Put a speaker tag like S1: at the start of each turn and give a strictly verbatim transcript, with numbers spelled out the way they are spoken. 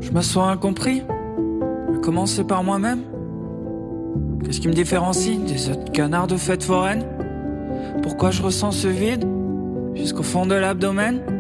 S1: Je me sens incompris, à commencer par moi-même. Qu'est-ce qui me différencie des autres canards de fête foraine? Pourquoi je ressens ce vide jusqu'au fond de l'abdomen?